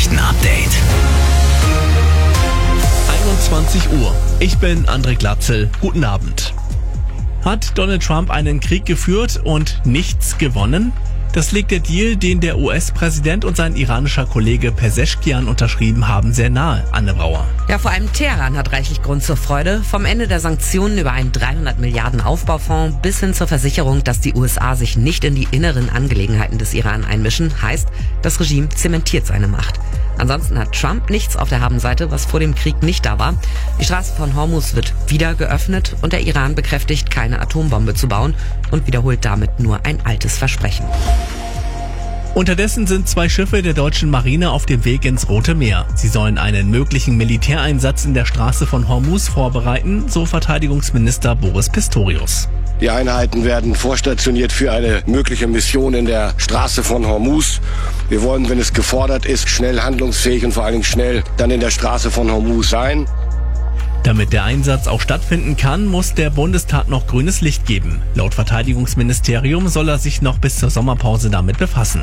Nachrichten-Update. 21 Uhr. Ich bin André Glatzel. Guten Abend. Hat Donald Trump einen Krieg geführt und nichts gewonnen? Das legt der Deal, den der US-Präsident und sein iranischer Kollege Pezeshkian unterschrieben haben, sehr nahe. Anne Brauer. Ja, vor allem Teheran hat reichlich Grund zur Freude. Vom Ende der Sanktionen über einen 300 Milliarden Aufbaufonds bis hin zur Versicherung, dass die USA sich nicht in die inneren Angelegenheiten des Iran einmischen, heißt, das Regime zementiert seine Macht. Ansonsten hat Trump nichts auf der Habenseite, was vor dem Krieg nicht da war. Die Straße von Hormuz wird wieder geöffnet und der Iran bekräftigt, keine Atombombe zu bauen und wiederholt damit nur ein altes Versprechen. Unterdessen sind 2 Schiffe der deutschen Marine auf dem Weg ins Rote Meer. Sie sollen einen möglichen Militäreinsatz in der Straße von Hormuz vorbereiten, so Verteidigungsminister Boris Pistorius. Die Einheiten werden vorstationiert für eine mögliche Mission in der Straße von Hormuz. Wir wollen, wenn es gefordert ist, schnell handlungsfähig und vor allen Dingen schnell dann in der Straße von Hormuz sein. Damit der Einsatz auch stattfinden kann, muss der Bundestag noch grünes Licht geben. Laut Verteidigungsministerium soll er sich noch bis zur Sommerpause damit befassen.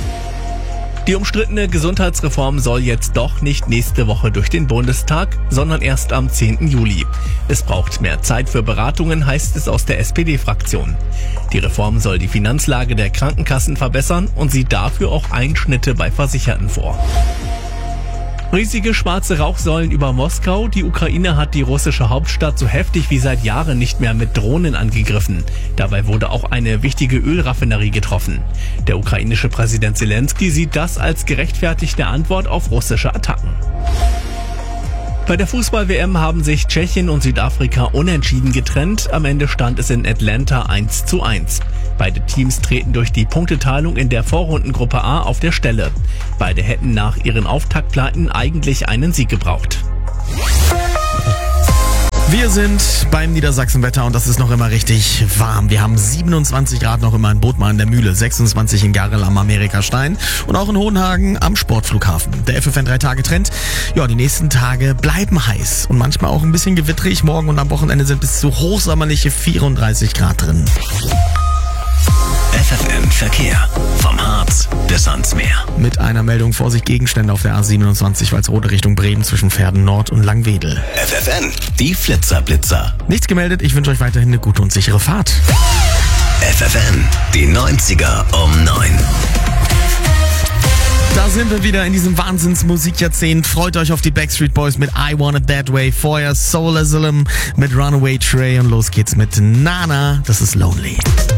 Die umstrittene Gesundheitsreform soll jetzt doch nicht nächste Woche durch den Bundestag, sondern erst am 10. Juli. Es braucht mehr Zeit für Beratungen, heißt es aus der SPD-Fraktion. Die Reform soll die Finanzlage der Krankenkassen verbessern und sieht dafür auch Einschnitte bei Versicherten vor. Riesige schwarze Rauchsäulen über Moskau. Die Ukraine hat die russische Hauptstadt so heftig wie seit Jahren nicht mehr mit Drohnen angegriffen. Dabei wurde auch eine wichtige Ölraffinerie getroffen. Der ukrainische Präsident Zelensky sieht das als gerechtfertigte Antwort auf russische Attacken. Bei der Fußball-WM haben sich Tschechien und Südafrika unentschieden getrennt. Am Ende stand es in Atlanta 1:1. Beide Teams treten durch die Punkteteilung in der Vorrundengruppe A auf der Stelle. Beide hätten nach ihren Auftaktpleiten eigentlich einen Sieg gebraucht. Wir sind beim Niedersachsenwetter und das ist noch immer richtig warm. Wir haben 27 Grad noch immer in Bodmer in der Mühle, 26 in Garrel am Amerikastein und auch in Hohenhagen am Sportflughafen. Der FFN 3-Tage-Trend, ja, die nächsten Tage bleiben heiß und manchmal auch ein bisschen gewittrig. Morgen und am Wochenende sind bis zu hochsommerliche 34 Grad drin. FFN Verkehr. Vom Harz bis ans Meer. Mit einer Meldung: Vorsicht, Gegenstände auf der A27 Walsrode Richtung Bremen zwischen Verden Nord und Langwedel. FFN, die Flitzer-Blitzer. Nichts gemeldet, ich wünsche euch weiterhin eine gute und sichere Fahrt. FFN, die 90er um 9. Da sind wir wieder in diesem Wahnsinns-Musikjahrzehnt. Freut euch auf die Backstreet Boys mit I Want It That Way. Vorher Soul Asylum mit Runaway Train und los geht's mit Nana. Das ist Lonely.